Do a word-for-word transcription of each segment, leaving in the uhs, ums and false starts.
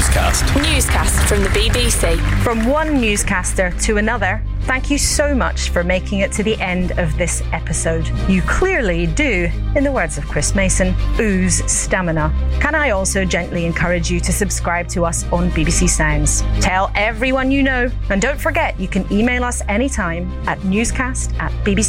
Newscast. Newscast from the B B C. From one newscaster to another, thank you so much for making it to the end of this episode. You clearly do, in the words of Chris Mason, ooze stamina. Can I also gently encourage you to subscribe to us on B B C Sounds? Tell everyone you know, and don't forget you can email us anytime at newscast at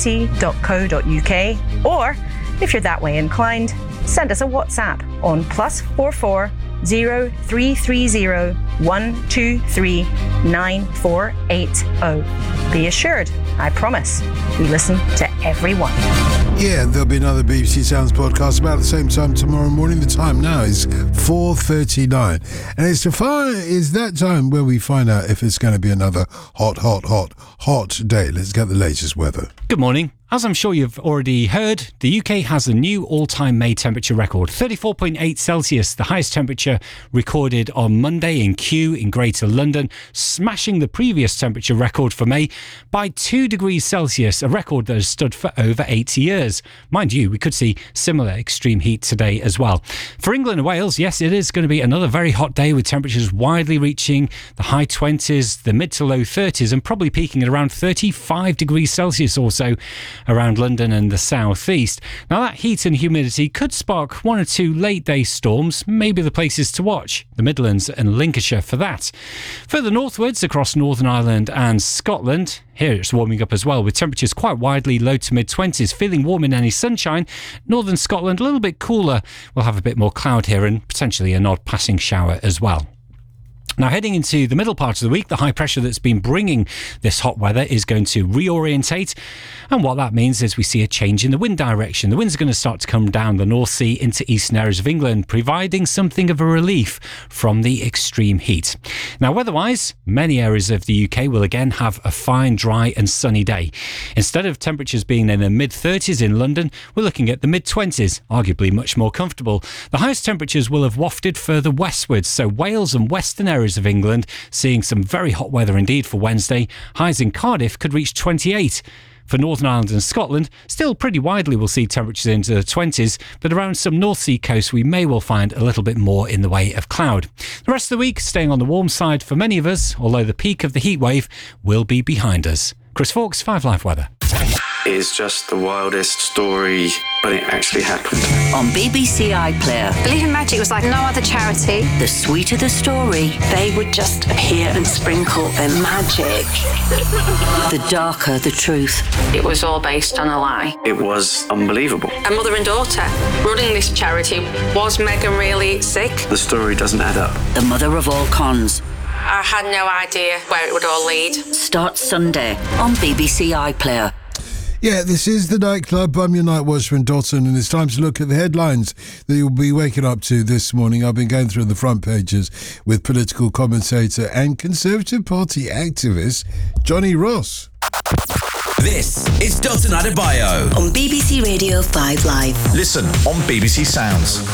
bbc.co.uk, or if you're that way inclined, send us a WhatsApp on plus four four zero three three zero one two three nine four eight zero. Be assured, I promise, we listen to everyone. Yeah, and there'll be another B B C Sounds podcast about the same time tomorrow morning. The time now is four thirty-nine, and it's to find is that time where we find out if it's going to be another hot, hot, hot, hot day. Let's get the latest weather. Good morning. As I'm sure you've already heard, the U K has a new all-time May temperature record, thirty-four point eight Celsius, the highest temperature recorded on Monday in Kew in Greater London, smashing the previous temperature record for May by two degrees Celsius, a record that has stood for over eighty years. Mind you, we could see similar extreme heat today as well. For England and Wales, yes, it is going to be another very hot day with temperatures widely reaching the high twenties, the mid to low thirties, and probably peaking at around thirty-five degrees Celsius or so around London and the southeast. Now that heat and humidity could spark one or two late day storms, maybe the places to watch, the Midlands and Lincolnshire for that. Further northwards across Northern Ireland and Scotland, here it's warming up as well, with temperatures quite widely low to mid twenties, feeling warm in any sunshine. Northern Scotland a little bit cooler, we'll have a bit more cloud here and potentially an odd passing shower as well. Now, heading into the middle part of the week, the high pressure that's been bringing this hot weather is going to reorientate. And what that means is we see a change in the wind direction. The winds are going to start to come down the North Sea into eastern areas of England, providing something of a relief from the extreme heat. Now, weather-wise, many areas of the U K will again have a fine, dry and sunny day. Instead of temperatures being in the mid-thirties in London, we're looking at the mid-twenties, arguably much more comfortable. The highest temperatures will have wafted further westwards, so Wales and western areas of England seeing some very hot weather indeed for Wednesday. Highs in Cardiff could reach twenty-eight. For Northern Ireland and Scotland, still pretty widely we'll see temperatures into the twenties, but around some North Sea coasts we may well find a little bit more in the way of cloud. The rest of the week staying on the warm side for many of us, although the peak of the heat wave will be behind us. Chris Fawkes, Five Live Weather. It's just the wildest story, but it actually happened. On B B C iPlayer. Believe in Magic was like no other charity. The sweeter the story, they would just appear and sprinkle their magic. The darker the truth. It was all based on a lie. It was unbelievable. A mother and daughter running this charity. Was Meghan really sick? The story doesn't add up. The mother of all cons. I had no idea where it would all lead. Starts Sunday on B B C iPlayer. Yeah, this is The Nightclub. I'm your night watchman, Dotson, and it's time to look at the headlines that you'll be waking up to this morning. I've been going through the front pages with political commentator and Conservative Party activist Johnny Ross. This is Dotson Adebayo on B B C Radio five Live. Listen on B B C Sounds.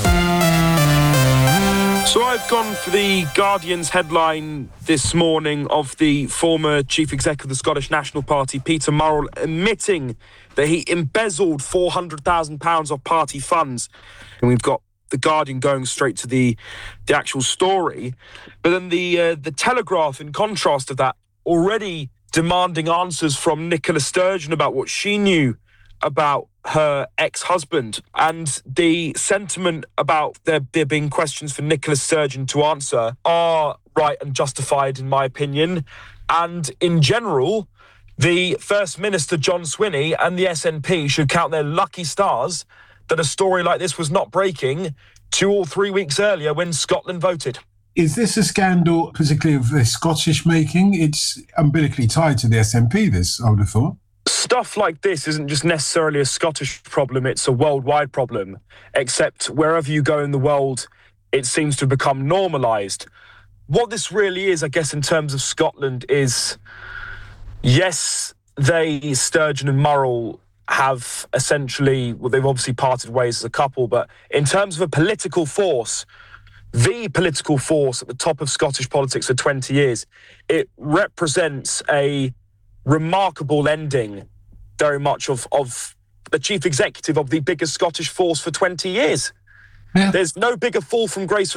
So I've gone for the Guardian's headline this morning of the former chief executive of the Scottish National Party, Peter Murrell, admitting that he embezzled four hundred thousand pounds of party funds. And we've got the Guardian going straight to the the actual story. But then the uh, the Telegraph, in contrast to that, already demanding answers from Nicola Sturgeon about what she knew about her ex-husband, and the sentiment about there, there being questions for Nicola Sturgeon to answer are right and justified, in my opinion. And in general, the First Minister, John Swinney, and the S N P should count their lucky stars that a story like this was not breaking two or three weeks earlier when Scotland voted. Is this a scandal, particularly of the Scottish making? It's umbilically tied to the S N P, this, I would have thought. Stuff like this isn't just necessarily a Scottish problem, it's a worldwide problem. Except wherever you go in the world, it seems to become normalised. What this really is, I guess, in terms of Scotland is, yes, they, Sturgeon and Murrell, have essentially, well, they've obviously parted ways as a couple, but in terms of a political force, the political force at the top of Scottish politics for twenty years, it represents a remarkable ending, very much, of, of the chief executive of the biggest Scottish force for twenty years. Yeah. There's no bigger fall from grace